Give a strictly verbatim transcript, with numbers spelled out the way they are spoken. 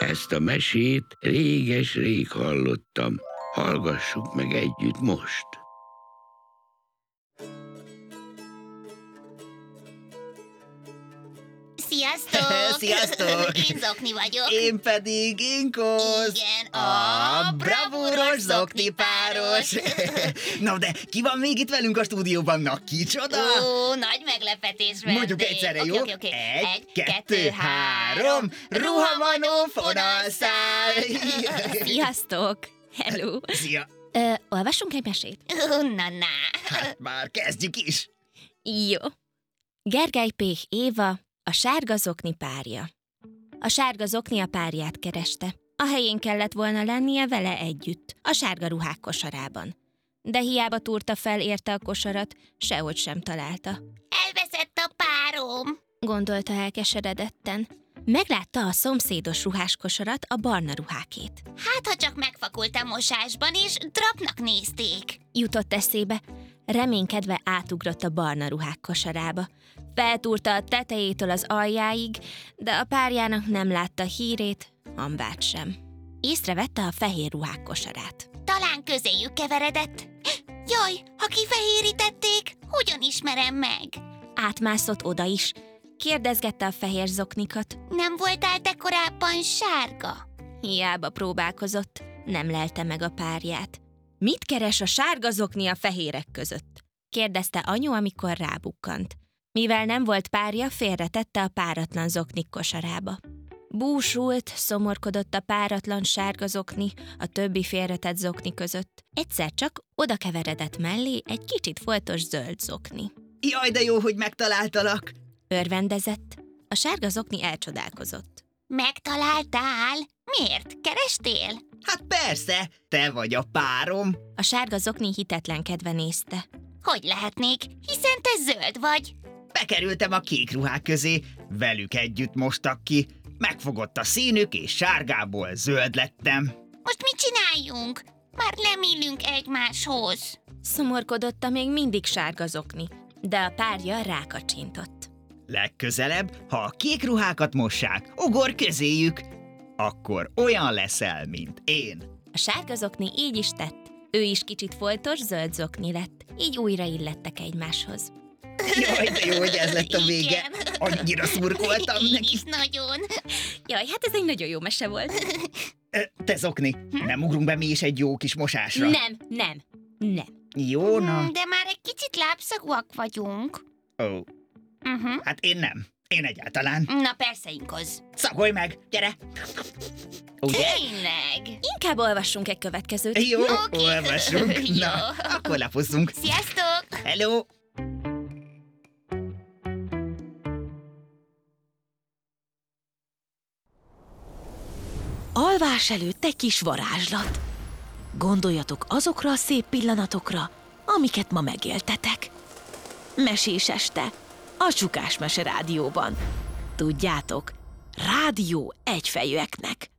Ezt a mesét réges-rég hallottam. Hallgassuk meg együtt most. Sziasztok! Sziasztok! Én Zokni vagyok. Én pedig Inkosz. Igen, a, a bravúros Zokni páros. Na de ki van még itt velünk a stúdióban? Na kicsoda? Ó, nagy meglepetés vendég. Mondjuk egyszerre, jó? Oké, oké, oké. Egy, kettő, három. Ruhamanó fonalszál. Sziasztok! Hello! Szia! Ö, olvassunk egy mesét? Ó, na, na. Hát már kezdjük is. Jó. Gergely Péh Éva, a sárga zokni párja. A sárga zokni a párját kereste. A helyén kellett volna lennie vele együtt, a sárga ruhák kosarában. De hiába túrta fel érte a kosarat, sehogy sem találta. Elveszett a párom. Gondolta elkeseredetten. Meglátta a szomszédos ruhás kosarat, a barna ruhákét. Hát, ha csak megfakult a mosásban, és drapnak nézték. Jutott eszébe, reménykedve átugrott a barna ruhák kosarába. Feltúrta a tetejétől az aljáig, de a párjának nem látta hírét, hambát sem. Észrevette a fehér ruhák kosarát. Talán közéjük keveredett. Jaj, ha kifehérítették, hogyan ismerem meg? Átmászott oda is. Kérdezgette a fehér zoknikat. Nem voltál te korábban sárga? Hiába próbálkozott, nem lelte meg a párját. Mit keres a sárga zokni a fehérek között? Kérdezte anyu, amikor rábukkant. Mivel nem volt párja, félretette a páratlan zoknik kosarába. Búsult, szomorkodott a páratlan sárga zokni a többi félretett zokni között. Egyszer csak oda keveredett mellé egy kicsit foltos zöld zokni. Jaj, de jó, hogy megtaláltalak. Örvendezett. A sárga zokni elcsodálkozott. Megtaláltál? Miért? Kerestél? Hát persze, te vagy a párom. A sárga zokni hitetlenkedve nézte. Hogy lehetnék, hiszen te zöld vagy. Bekerültem a kék ruhák közé, velük együtt mostak ki. Megfogott a színük, és sárgából zöld lettem. Most mit csináljunk? Már nem illünk egymáshoz. Szomorkodott a még mindig sárga zokni, de a párja rákacsintott. Legközelebb, ha a kék ruhákat mossák, ugor közéjük, akkor olyan leszel, mint én. A sárga zokni így is tett. Ő is kicsit foltos zöld zokni lett, így újra illettek egymáshoz. Jaj, de jó, hogy ez lett a vége. Igen. Annyira szurkoltam Én neki. is nagyon. Jaj, hát ez egy nagyon jó mese volt. Ö, Te Zokni, nem ugrunk be mi is egy jó kis mosásra? Nem, nem, nem. Jó, na. De már egy kicsit lábszagúak vagyunk. Ó, Uh-huh. hát én nem. Én egyáltalán. Na persze, Inkoz. Szagolj meg, gyere! Ugye? Tényleg. Inkább olvassunk egy következőt. Jó, Oké. olvassunk. Jó. Na, akkor lapozzunk. Sziasztok! Hello! Alvás előtt egy kis varázslat. Gondoljatok azokra a szép pillanatokra, amiket ma megéltetek. Mesés este, a Csukás Mese Rádióban. Tudjátok, rádió egyfejűeknek.